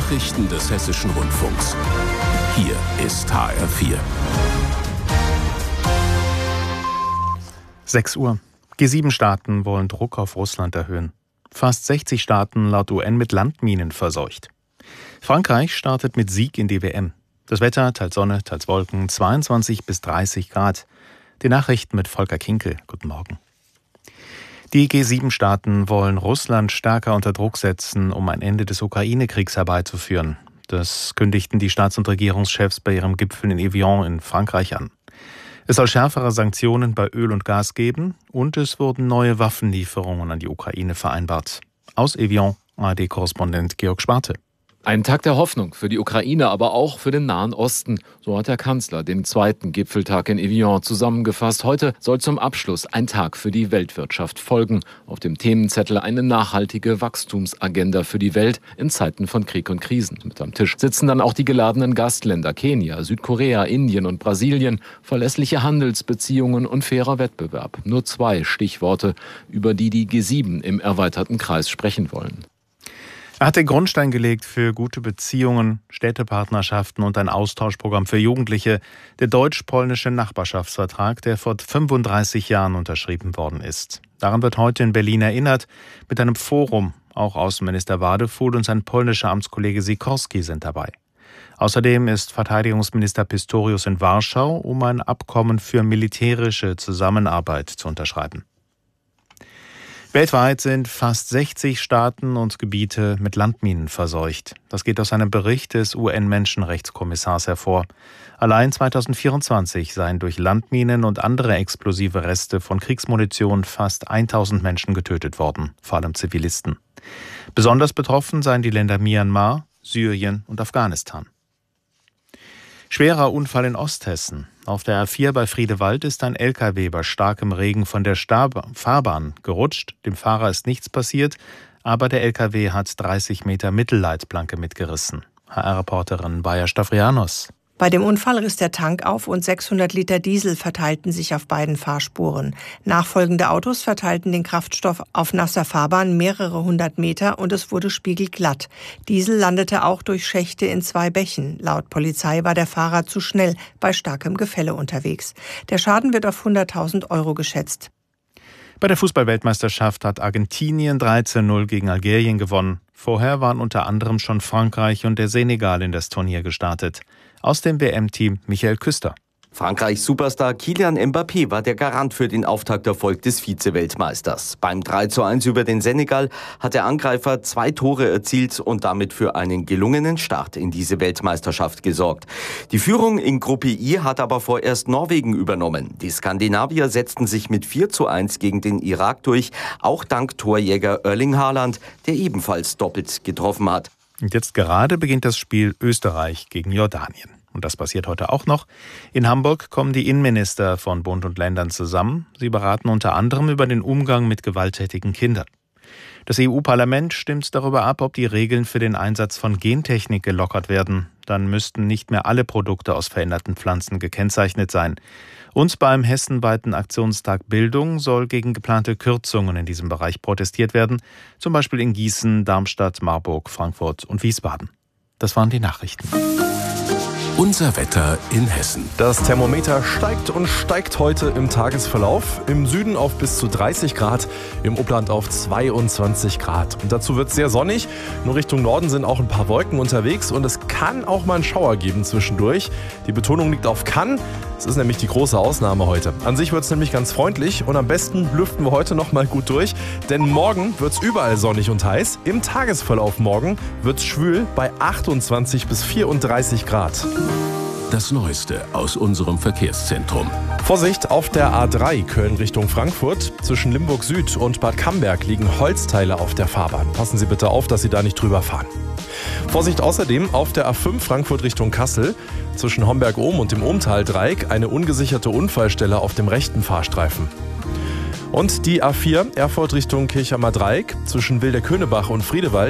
Nachrichten des Hessischen Rundfunks. Hier ist HR4. 6 Uhr. G7-Staaten wollen Druck auf Russland erhöhen. Fast 60 Staaten laut UN mit Landminen verseucht. Frankreich startet mit Sieg in die WM. Das Wetter, teils Sonne, teils Wolken, 22 bis 30 Grad. Die Nachrichten mit Volker Kinkel. Guten Morgen. Die G7-Staaten wollen Russland stärker unter Druck setzen, um ein Ende des Ukraine-Kriegs herbeizuführen. Das kündigten die Staats- und Regierungschefs bei ihrem Gipfel in Evian in Frankreich an. Es soll schärfere Sanktionen bei Öl und Gas geben und es wurden neue Waffenlieferungen an die Ukraine vereinbart. Aus Evian, ARD-Korrespondent Georg Schwarte. Ein Tag der Hoffnung für die Ukraine, aber auch für den Nahen Osten. So hat der Kanzler den zweiten Gipfeltag in Evian zusammengefasst. Heute soll zum Abschluss ein Tag für die Weltwirtschaft folgen. Auf dem Themenzettel eine nachhaltige Wachstumsagenda für die Welt in Zeiten von Krieg und Krisen. Mit am Tisch sitzen dann auch die geladenen Gastländer Kenia, Südkorea, Indien und Brasilien. Verlässliche Handelsbeziehungen und fairer Wettbewerb. Nur 2 Stichworte, über die die G7 im erweiterten Kreis sprechen wollen. Er hat den Grundstein gelegt für gute Beziehungen, Städtepartnerschaften und ein Austauschprogramm für Jugendliche, der deutsch-polnische Nachbarschaftsvertrag, der vor 35 Jahren unterschrieben worden ist. Daran wird heute in Berlin erinnert, mit einem Forum. Auch Außenminister Wadefuhl und sein polnischer Amtskollege Sikorski sind dabei. Außerdem ist Verteidigungsminister Pistorius in Warschau, um ein Abkommen für militärische Zusammenarbeit zu unterschreiben. Weltweit sind fast 60 Staaten und Gebiete mit Landminen verseucht. Das geht aus einem Bericht des UN-Menschenrechtskommissars hervor. Allein 2024 seien durch Landminen und andere explosive Reste von Kriegsmunition fast 1000 Menschen getötet worden, vor allem Zivilisten. Besonders betroffen seien die Länder Myanmar, Syrien und Afghanistan. Schwerer Unfall in Osthessen. Auf der A4 bei Friedewald ist ein LKW bei starkem Regen von der Fahrbahn gerutscht. Dem Fahrer ist nichts passiert, aber der LKW hat 30 Meter Mittelleitplanke mitgerissen. HR-Reporterin Baja Stavrianos. Bei dem Unfall riss der Tank auf und 600 Liter Diesel verteilten sich auf beiden Fahrspuren. Nachfolgende Autos verteilten den Kraftstoff auf nasser Fahrbahn mehrere 100 Meter und es wurde spiegelglatt. Diesel landete auch durch Schächte in 2 Bächen. Laut Polizei war der Fahrer zu schnell bei starkem Gefälle unterwegs. Der Schaden wird auf 100.000 € geschätzt. Bei der Fußball-Weltmeisterschaft hat Argentinien 13:0 gegen Algerien gewonnen. Vorher waren unter anderem schon Frankreich und der Senegal in das Turnier gestartet. Aus dem WM-Team Michael Küster. Frankreichs Superstar Kylian Mbappé war der Garant für den Auftakterfolg des Vize-Weltmeisters. Beim 3:1 über den Senegal hat der Angreifer 2 Tore erzielt und damit für einen gelungenen Start in diese Weltmeisterschaft gesorgt. Die Führung in Gruppe I hat aber vorerst Norwegen übernommen. Die Skandinavier setzten sich mit 4:1 gegen den Irak durch, auch dank Torjäger Erling Haaland, der ebenfalls doppelt getroffen hat. Und jetzt gerade beginnt das Spiel Österreich gegen Jordanien. Und das passiert heute auch noch. In Hamburg kommen die Innenminister von Bund und Ländern zusammen. Sie beraten unter anderem über den Umgang mit gewalttätigen Kindern. Das EU-Parlament stimmt darüber ab, ob die Regeln für den Einsatz von Gentechnik gelockert werden. Dann müssten nicht mehr alle Produkte aus veränderten Pflanzen gekennzeichnet sein. Und beim hessenweiten Aktionstag Bildung soll gegen geplante Kürzungen in diesem Bereich protestiert werden. Zum Beispiel in Gießen, Darmstadt, Marburg, Frankfurt und Wiesbaden. Das waren die Nachrichten. Unser Wetter in Hessen. Das Thermometer steigt und steigt heute im Tagesverlauf. Im Süden auf bis zu 30 Grad, im Upland auf 22 Grad. Und dazu wird es sehr sonnig. Nur Richtung Norden sind auch ein paar Wolken unterwegs und es kann auch mal einen Schauer geben zwischendurch. Die Betonung liegt auf kann. Es ist nämlich die große Ausnahme heute. An sich wird es nämlich ganz freundlich und am besten lüften wir heute noch mal gut durch. Denn morgen wird es überall sonnig und heiß. Im Tagesverlauf morgen wird es schwül bei 28 bis 34 Grad. Das Neueste aus unserem Verkehrszentrum. Vorsicht auf der A3 Köln Richtung Frankfurt. Zwischen Limburg Süd und Bad Camberg liegen Holzteile auf der Fahrbahn. Passen Sie bitte auf, dass Sie da nicht drüber fahren. Vorsicht außerdem auf der A5 Frankfurt Richtung Kassel. Zwischen Homberg-Ohm und dem Ohmtal-Dreieck eine ungesicherte Unfallstelle auf dem rechten Fahrstreifen. Und die A4 Erfurt Richtung Kirchheimer Dreieck zwischen Wilderkönigbach und Friedewald.